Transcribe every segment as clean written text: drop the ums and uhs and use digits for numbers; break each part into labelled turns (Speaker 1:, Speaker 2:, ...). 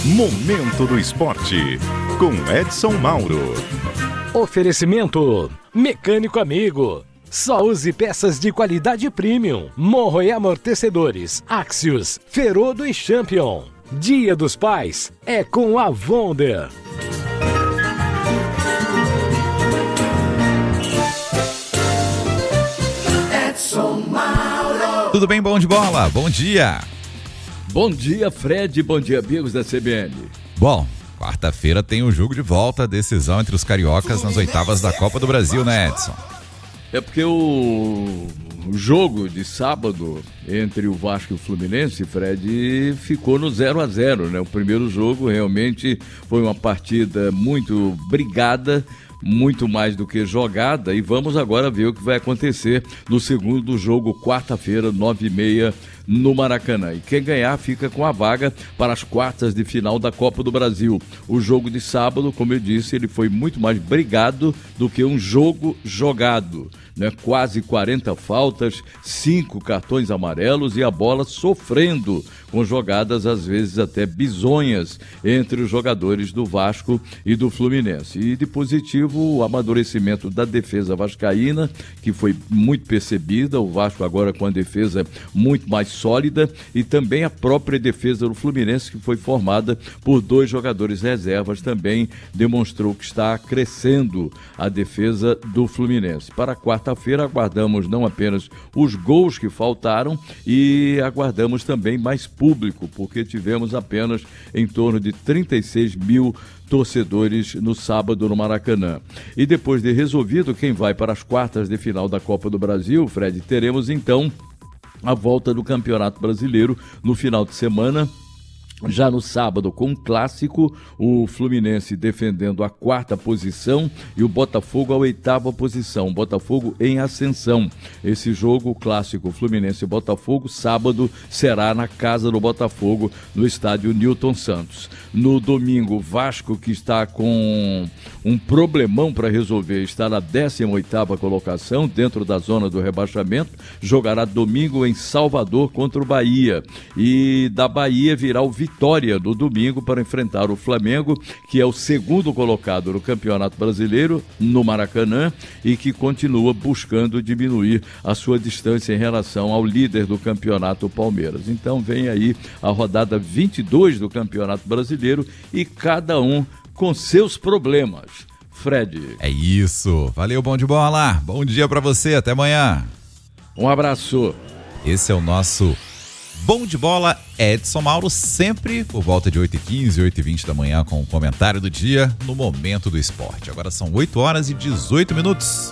Speaker 1: Momento do Esporte, com Edson Mauro.
Speaker 2: Oferecimento, Mecânico Amigo. Só use peças de qualidade premium. Morro e amortecedores, Axios, Ferodo e Champion. Dia dos Pais é com a Wonder.
Speaker 3: Edson Mauro.
Speaker 4: Tudo bem, bom de bola? Bom dia.
Speaker 5: Bom dia, Fred. Bom dia, amigos da CBN.
Speaker 4: Bom, quarta-feira tem o jogo de volta, decisão entre os cariocas nas oitavas da Copa do Brasil, né, Edson?
Speaker 5: É porque o jogo de sábado entre o Vasco e o Fluminense, Fred, ficou no 0-0, né? O primeiro jogo realmente foi uma partida muito brigada, muito mais do que jogada, e vamos agora ver o que vai acontecer no segundo jogo, quarta-feira, 9h30, no Maracanã. E quem ganhar fica com a vaga para as quartas de final da Copa do Brasil. O jogo de sábado, como eu disse, ele foi muito mais brigado do que um jogo jogado, né? Quase 40 faltas, 5 cartões amarelos e a bola sofrendo com jogadas às vezes até bizonhas entre os jogadores do Vasco e do Fluminense. E de positivo, o amadurecimento da defesa vascaína, que foi muito percebida, o Vasco agora com a defesa muito mais sólida, e também a própria defesa do Fluminense, que foi formada por 2 jogadores reservas, também demonstrou que está crescendo a defesa do Fluminense. Para quarta-feira aguardamos não apenas os gols que faltaram, e aguardamos também mais público, porque tivemos apenas em torno de 36 mil torcedores no sábado no Maracanã. E depois de resolvido quem vai para as quartas de final da Copa do Brasil, Fred, teremos então a volta do Campeonato Brasileiro no final de semana. Já no sábado, com um clássico, o Fluminense defendendo a 4ª posição e o Botafogo a 8ª posição. Botafogo em ascensão. Esse jogo clássico, Fluminense e Botafogo, sábado será na casa do Botafogo, no estádio Newton Santos. No domingo, Vasco, que está com um problemão para resolver, está na 18ª colocação, dentro da zona do rebaixamento, jogará domingo em Salvador contra o Bahia. E da Bahia virá o Vitória no domingo para enfrentar o Flamengo, que é o 2º colocado no Campeonato Brasileiro, no Maracanã, e que continua buscando diminuir a sua distância em relação ao líder do campeonato, Palmeiras. Então vem aí a rodada 22 do Campeonato Brasileiro e cada um com seus problemas. Fred.
Speaker 4: É isso. Valeu, bom de bola. Bom dia pra você. Até amanhã.
Speaker 5: Um abraço.
Speaker 4: Esse é o nosso Bom de Bola, Edson Mauro, sempre por volta de 8h15, 8h20 da manhã, com o comentário do dia no Momento do Esporte. Agora são 8h18.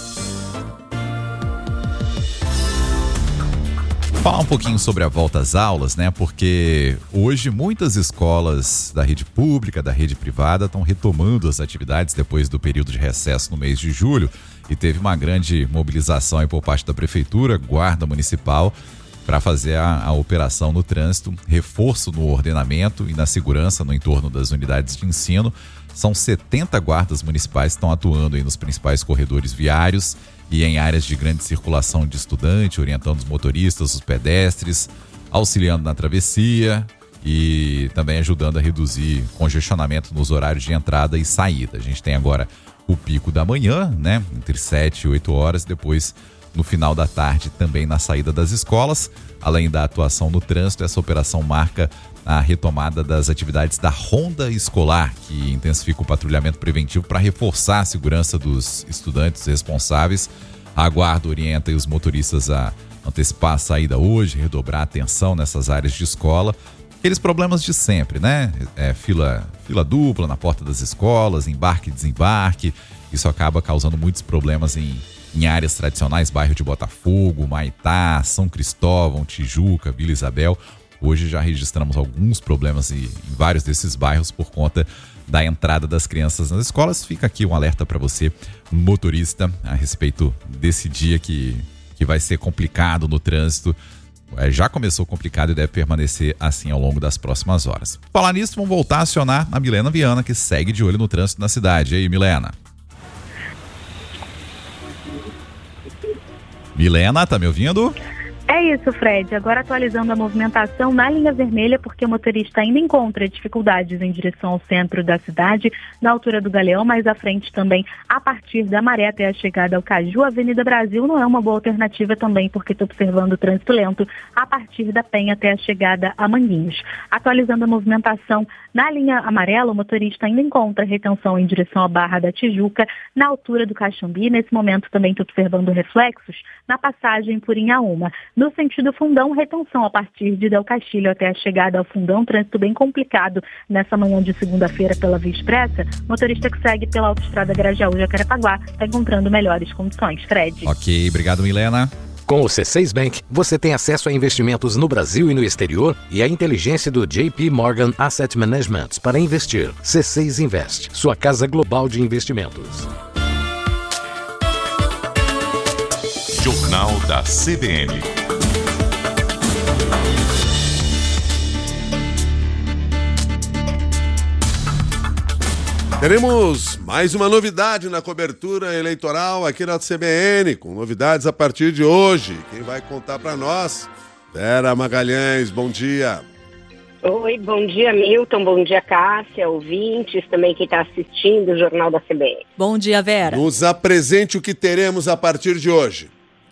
Speaker 4: Falar um pouquinho sobre a volta às aulas, né? Porque hoje muitas escolas da rede pública, da rede privada, estão retomando as atividades depois do período de recesso no mês de julho, e teve uma grande mobilização aí por parte da Prefeitura, Guarda Municipal, para fazer a operação no trânsito, reforço no ordenamento e na segurança no entorno das unidades de ensino. São 70 guardas municipais que estão atuando aí nos principais corredores viários e em áreas de grande circulação de estudante, orientando os motoristas, os pedestres, auxiliando na travessia e também ajudando a reduzir congestionamento nos horários de entrada e saída. A gente tem agora o pico da manhã, né, entre 7 e 8 horas, depois no final da tarde também na saída das escolas. Além da atuação no trânsito, essa operação marca a retomada das atividades da Ronda Escolar, que intensifica o patrulhamento preventivo para reforçar a segurança dos estudantes responsáveis. A Guarda orienta os motoristas a antecipar a saída hoje, redobrar a atenção nessas áreas de escola. Aqueles problemas de sempre, né? Fila dupla na porta das escolas, embarque e desembarque. Isso acaba causando muitos problemas em áreas tradicionais, bairro de Botafogo, Maitá, São Cristóvão, Tijuca, Vila Isabel. Hoje já registramos alguns problemas em vários desses bairros por conta da entrada das crianças nas escolas. Fica aqui um alerta para você, motorista, a respeito desse dia que vai ser complicado no trânsito. Já começou complicado e deve permanecer assim ao longo das próximas horas. Falar nisso, vamos voltar a acionar a Milena Viana, que segue de olho no trânsito na cidade. E aí, Milena? Milena, tá me ouvindo?
Speaker 6: É isso, Fred. Agora atualizando a movimentação na linha vermelha, porque o motorista ainda encontra dificuldades em direção ao centro da cidade, na altura do Galeão, mais à frente também, a partir da Maré até a chegada ao Caju. A Avenida Brasil não é uma boa alternativa também, porque estou observando o trânsito lento a partir da Penha até a chegada a Manguinhos. Atualizando a movimentação na linha amarela, o motorista ainda encontra retenção em direção à Barra da Tijuca, na altura do Caxambi. Nesse momento também estou observando reflexos na passagem por Inhaúma. No sentido Fundão, retenção a partir de Del Castilho até a chegada ao Fundão, trânsito bem complicado nessa manhã de segunda-feira pela Via Expressa. Motorista que segue pela autoestrada Grajaú-Jacarepaguá está encontrando melhores condições. Fred.
Speaker 4: Ok, obrigado, Milena.
Speaker 2: Com o C6 Bank, você tem acesso a investimentos no Brasil e no exterior e a inteligência do JP Morgan Asset Management para investir. C6 Invest, sua casa global de investimentos.
Speaker 1: Jornal da CBN.
Speaker 7: Teremos mais uma novidade na cobertura eleitoral aqui na CBN, com novidades a partir de hoje. Quem vai contar para nós? Vera Magalhães, bom dia.
Speaker 8: Oi, bom dia, Milton, bom dia, Cássia, ouvintes, também quem está assistindo o Jornal da CBN.
Speaker 9: Bom dia, Vera.
Speaker 7: Nos apresente o que teremos a partir de hoje.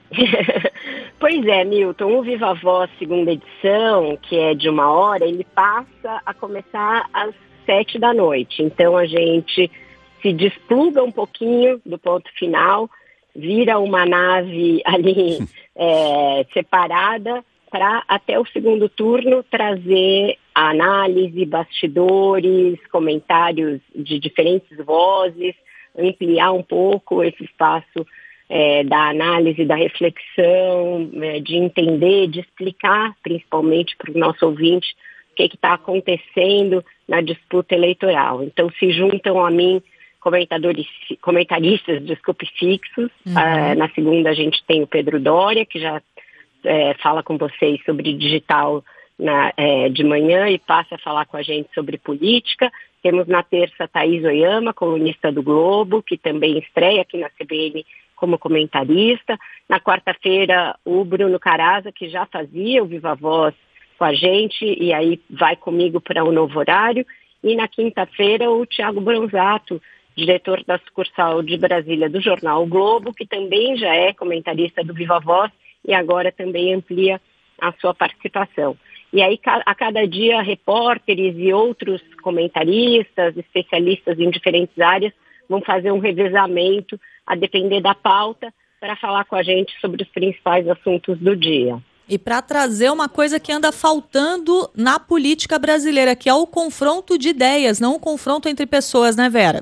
Speaker 8: Pois é, Milton, o Viva Voz segunda edição, que é de 1 hora, ele passa a começar às 7 da noite. Então a gente se despluga um pouquinho do ponto final, vira uma nave ali separada para até o segundo turno trazer a análise, bastidores, comentários de diferentes vozes, ampliar um pouco esse espaço da análise, da reflexão, de entender, de explicar principalmente para o nosso ouvinte o que está acontecendo na disputa eleitoral. Então se juntam a mim comentaristas fixos. Na segunda a gente tem o Pedro Doria, que já fala com vocês sobre digital de manhã e passa a falar com a gente sobre política. Temos na terça Thaís Oyama, colunista do Globo, que também estreia aqui na CBN como comentarista. Na quarta-feira, o Bruno Caraza, que já fazia o Viva Voz com a gente, e aí vai comigo para um novo horário. E na quinta-feira, o Tiago Bronzato, diretor da sucursal de Brasília do jornal O Globo, que também já é comentarista do Viva Voz e agora também amplia a sua participação. E aí, a cada dia, repórteres e outros comentaristas, especialistas em diferentes áreas, vão fazer um revezamento a depender da pauta para falar com a gente sobre os principais assuntos do dia.
Speaker 9: E para trazer uma coisa que anda faltando na política brasileira, que é o confronto de ideias, não o confronto entre pessoas, né, Vera?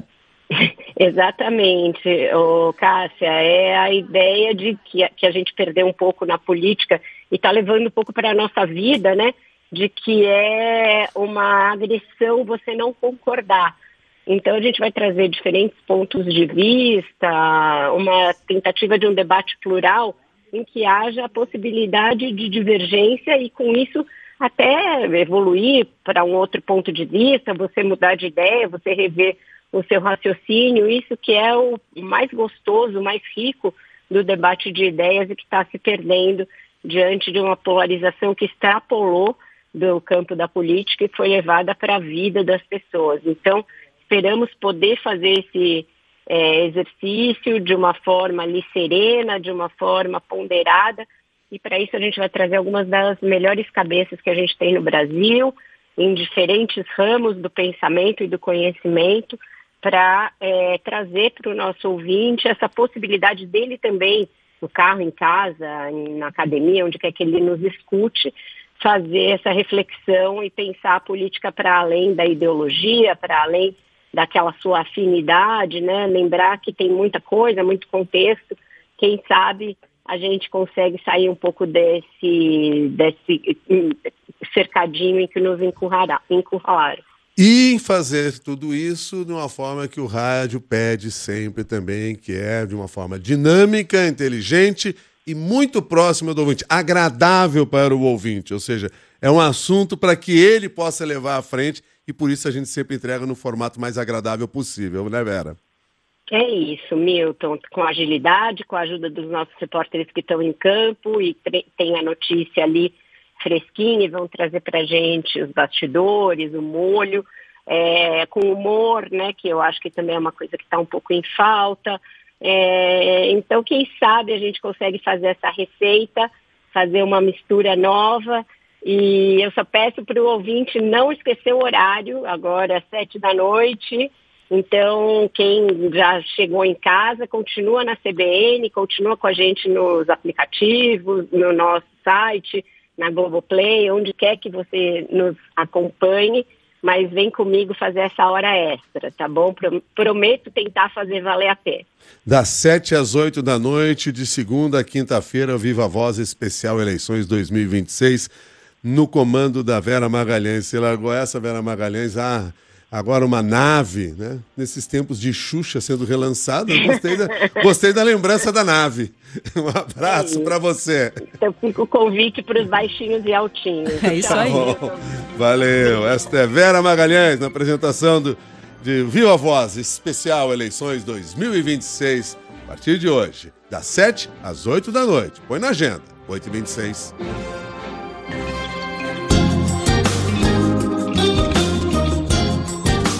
Speaker 8: Exatamente, Cássia, é a ideia de que a gente perdeu um pouco na política e está levando um pouco para a nossa vida, né? De que é uma agressão você não concordar. Então a gente vai trazer diferentes pontos de vista, uma tentativa de um debate plural em que haja a possibilidade de divergência e com isso até evoluir para um outro ponto de vista, você mudar de ideia, você rever o seu raciocínio, isso que é o mais gostoso, o mais rico do debate de ideias e que está se perdendo diante de uma polarização que extrapolou do campo da política e foi levada para a vida das pessoas. Então, esperamos poder fazer esse exercício de uma forma ali serena, de uma forma ponderada, e para isso a gente vai trazer algumas das melhores cabeças que a gente tem no Brasil, em diferentes ramos do pensamento e do conhecimento, para trazer para o nosso ouvinte essa possibilidade dele também, no carro, em casa, na academia, onde quer que ele nos escute, fazer essa reflexão e pensar a política para além da ideologia, para além daquela sua afinidade, né? Lembrar que tem muita coisa, muito contexto. Quem sabe a gente consegue sair um pouco desse cercadinho em que nos encurralaram.
Speaker 7: E fazer tudo isso de uma forma que o rádio pede sempre também, que é de uma forma dinâmica, inteligente e muito próxima do ouvinte, agradável para o ouvinte, ou seja, é um assunto para que ele possa levar à frente e por isso a gente sempre entrega no formato mais agradável possível, né, Vera?
Speaker 8: É isso, Milton, com agilidade, com a ajuda dos nossos repórteres que estão em campo e tem a notícia ali fresquinha e vão trazer para a gente os bastidores, o molho, com humor, né, que eu acho que também é uma coisa que está um pouco em falta. Então, quem sabe a gente consegue fazer essa receita, fazer uma mistura nova. E eu só peço para o ouvinte não esquecer o horário, agora às 19h. Então, quem já chegou em casa, continua na CBN, continua com a gente nos aplicativos, no nosso site, na Globoplay, onde quer que você nos acompanhe, mas vem comigo fazer essa hora extra, tá bom? Prometo tentar fazer valer a pena.
Speaker 7: Das 7 às 8 da noite, de segunda a quinta-feira, Viva Voz Especial Eleições 2026, no comando da Vera Magalhães. Você largou essa, Vera Magalhães? Agora uma nave, né? Nesses tempos de Xuxa sendo relançada, gostei da lembrança da nave. Um abraço para você.
Speaker 8: Então fica o convite para os baixinhos e altinhos.
Speaker 9: É isso aí.
Speaker 7: Valeu. Esta é Vera Magalhães na apresentação de Viva Voz Especial Eleições 2026, a partir de hoje, das 7 às 8 da noite. Põe na agenda, 8h26.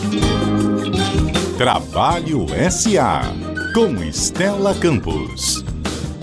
Speaker 1: Trabalho SA, com Estela Campos.